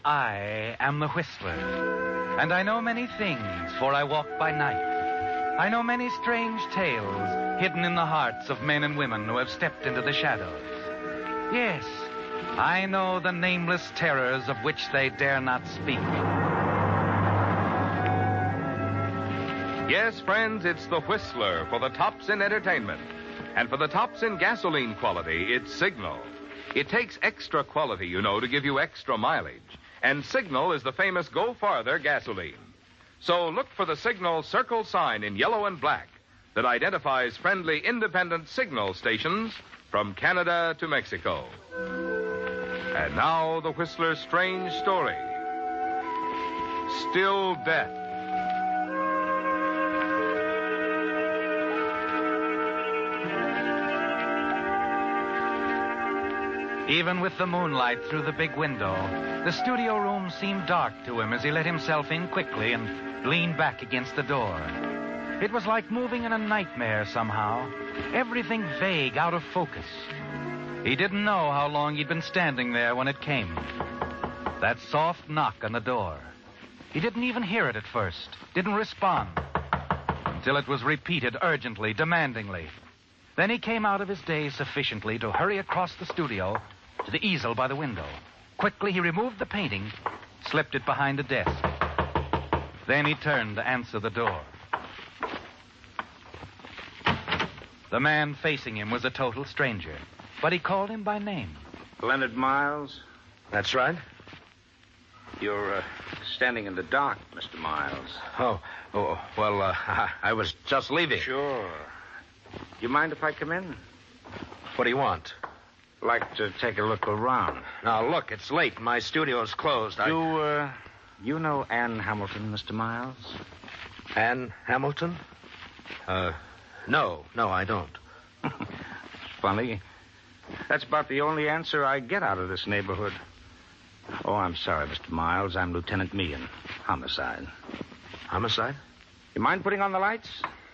I am the Whistler, and I know many things, for I walk by night. I know many strange tales hidden in the hearts of men and women who have stepped into the shadows. Yes, I know the nameless terrors of which they dare not speak. Yes, friends, it's the Whistler for the tops in entertainment. And for the tops in gasoline quality, it's Signal. It takes extra quality, you know, to give you extra mileage. And Signal is the famous Go Farther gasoline. So look for the Signal circle sign in yellow and black that identifies friendly independent signal stations from Canada to Mexico. And now the Whistler's strange story. Still Death. Even with the moonlight through the big window, the studio room seemed dark to him as he let himself in quickly and leaned back against the door. It was like moving in a nightmare somehow, everything vague, out of focus. He didn't know how long he'd been standing there when it came. That soft knock on the door. He didn't even hear it at first, didn't respond, until it was repeated urgently, demandingly. Then he came out of his daze sufficiently to hurry across the studio to the easel by the window. Quickly, he removed the painting, slipped it behind a desk. Then he turned to answer the door. The man facing him was a total stranger, but he called him by name. Leonard Miles? That's right. You're standing in the dark, Mr. Miles. I was just leaving. Sure. You mind if I come in? What do you want? Like to take a look around. Now, look, it's late. My studio's closed. You know Ann Hamilton, Mr. Miles? Ann Hamilton? No, I don't. Funny. That's about the only answer I get out of this neighborhood. Oh, I'm sorry, Mr. Miles. I'm Lieutenant Meehan. Homicide. Homicide? You mind putting on the lights?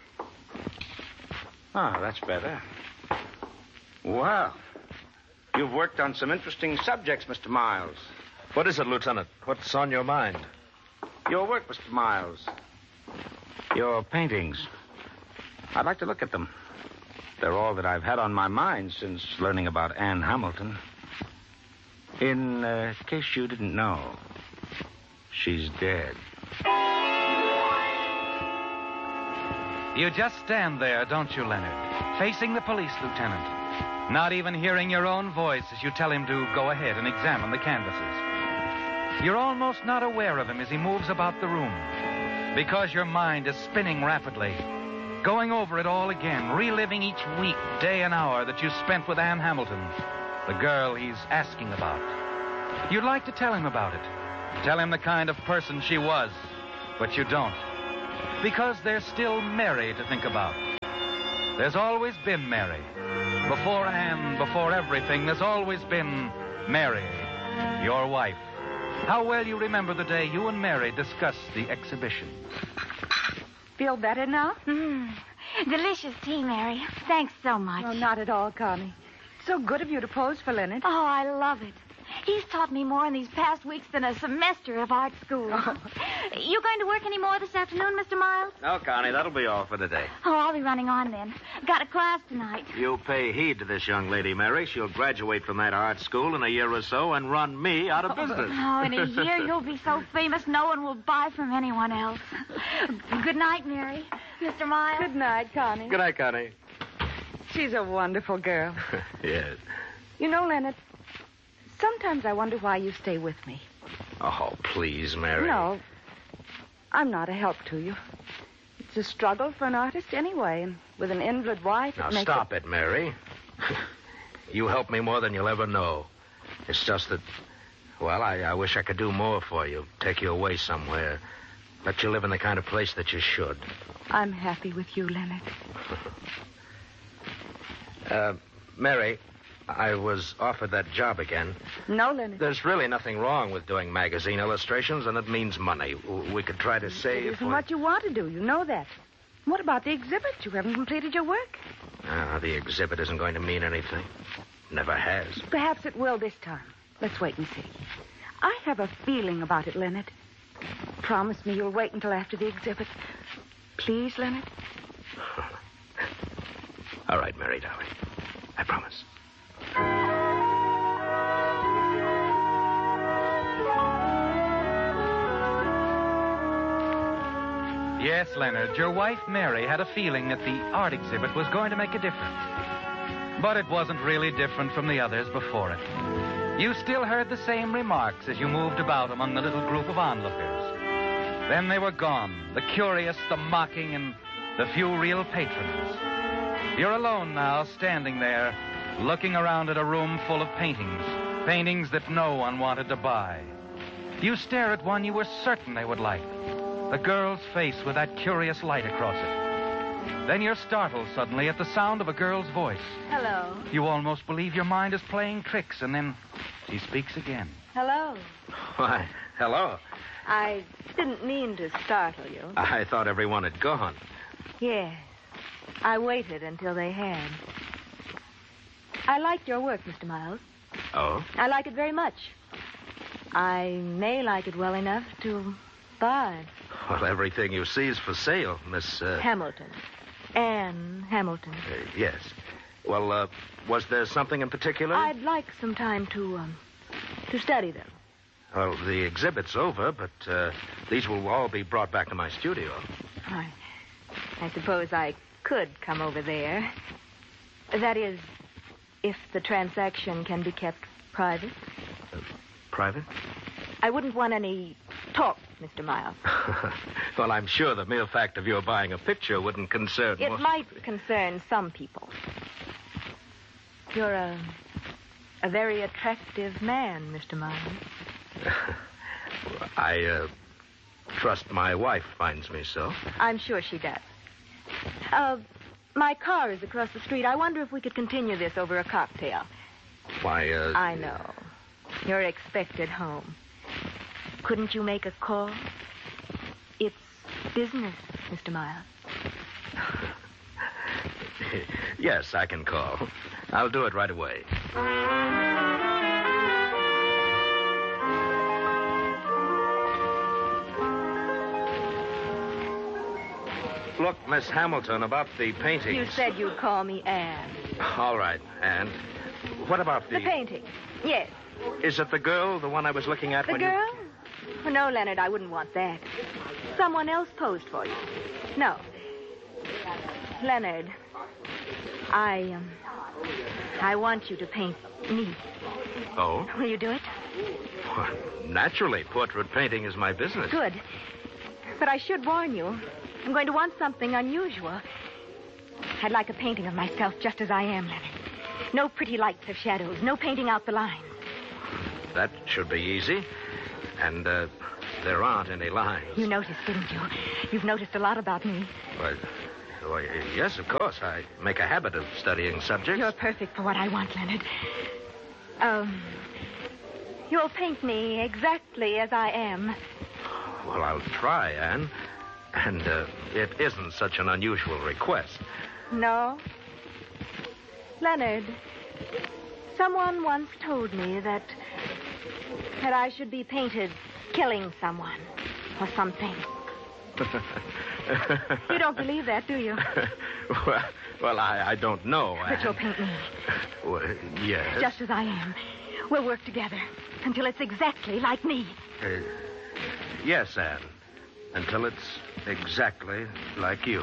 Ah, that's better. Well, you've worked on some interesting subjects, Mr. Miles. What is it, Lieutenant? What's on your mind? Your work, Mr. Miles. Your paintings. I'd like to look at them. They're all that I've had on my mind since learning about Ann Hamilton. In case you didn't know, she's dead. You just stand there, don't you, Leonard, facing the police lieutenant, not even hearing your own voice as you tell him to go ahead and examine the canvases. You're almost not aware of him as he moves about the room, because your mind is spinning rapidly, going over it all again, reliving each week, day, and hour that you spent with Ann Hamilton, the girl he's asking about. You'd like to tell him about it, tell him the kind of person she was, but you don't. Because there's still Mary to think about. There's always been Mary. Before Anne, before everything, there's always been Mary, your wife. How well you remember the day you and Mary discussed the exhibition. Feel better now? Delicious tea, Mary. Thanks so much. Oh, not at all, Connie. So good of you to pose for Leonard. Oh, I love it. He's taught me more in these past weeks than a semester of art school. Oh. You going to work any more this afternoon, Mr. Miles? No, Connie, that'll be all for today. Oh, I'll be running on then. Got a class tonight. You pay heed to this young lady, Mary. She'll graduate from that art school in a year or so and run me out of business. Oh, in a year you'll be so famous no one will buy from anyone else. Good night, Mary. Mr. Miles. Good night, Connie. Good night, Connie. She's a wonderful girl. Yes. You know, Leonard, sometimes I wonder why you stay with me. Oh, please, Mary. No, I'm not a help to you. It's a struggle for an artist anyway, and with an invalid wife... Now, stop it, Mary. You help me more than you'll ever know. It's just that, well, I wish I could do more for you. Take you away somewhere. Let you live in the kind of place that you should. I'm happy with you, Leonard. Mary, I was offered that job again. No, Leonard. There's really nothing wrong with doing magazine illustrations, and it means money. We could try to save... It isn't what you want to do. You know that. What about the exhibit? You haven't completed your work. The exhibit isn't going to mean anything. Never has. Perhaps it will this time. Let's wait and see. I have a feeling about it, Leonard. Promise me you'll wait until after the exhibit. Please, Leonard? All right, Mary, darling. I promise. Yes, Leonard, your wife, Mary, had a feeling that the art exhibit was going to make a difference. But it wasn't really different from the others before it. You still heard the same remarks as you moved about among the little group of onlookers. Then they were gone, the curious, the mocking, and the few real patrons. You're alone now, standing there, looking around at a room full of paintings, paintings that no one wanted to buy. You stare at one you were certain they would like, the girl's face with that curious light across it. Then you're startled suddenly at the sound of a girl's voice. Hello. You almost believe your mind is playing tricks, and then she speaks again. Hello. Why, hello. I didn't mean to startle you. I thought everyone had gone. Yes. I waited until they had. I liked your work, Mr. Miles. Oh? I like it very much. I may like it well enough to buy it. Well, everything you see is for sale, Miss... Hamilton. Anne Hamilton. Yes. Well, was there something in particular? I'd like some time to study them. Well, the exhibit's over, but these will all be brought back to my studio. I suppose I could come over there. That is, if the transaction can be kept private. Private? I wouldn't want any talk, Mr. Miles. Well, I'm sure the mere fact of your buying a picture wouldn't concern... It might concern some people. You're a very attractive man, Mr. Miles. I trust my wife finds me so. I'm sure she does. My car is across the street. I wonder if we could continue this over a cocktail. Why, I know. You're expected home. Couldn't you make a call? It's business, Mr. Miles. Yes, I can call. I'll do it right away. Look, Miss Hamilton, about the paintings. You said you'd call me Anne. All right, and what about The painting. Yes. Is it the girl, the one I was looking at The when girl? Oh, no, Leonard, I wouldn't want that. Someone else posed for you. No. Leonard, I want you to paint me. Oh? Will you do it? Well, naturally, portrait painting is my business. Good. But I should warn you. I'm going to want something unusual. I'd like a painting of myself just as I am, Leonard. No pretty lights or shadows. No painting out the lines. That should be easy. And there aren't any lines. You noticed, didn't you? You've noticed a lot about me. Well, yes, of course. I make a habit of studying subjects. You're perfect for what I want, Leonard. You'll paint me exactly as I am. Well, I'll try, Anne. And it isn't such an unusual request. No? Leonard, someone once told me that I should be painted killing someone or something. You don't believe that, do you? well, I don't know. But you'll paint me. Well, yes. Just as I am. We'll work together until it's exactly like me. Yes, Anne. Until it's exactly like you.